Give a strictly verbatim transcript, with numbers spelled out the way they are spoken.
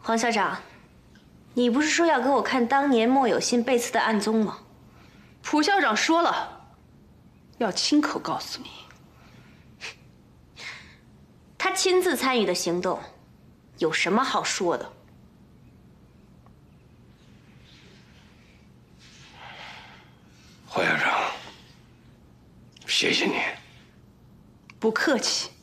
黄校长，你不是说要给我看当年莫有心被刺的案宗吗？ 蒲校长说了，要亲口告诉你。 他亲自参与的行动，有什么好说的？ 黄校长，谢谢你。 不客气。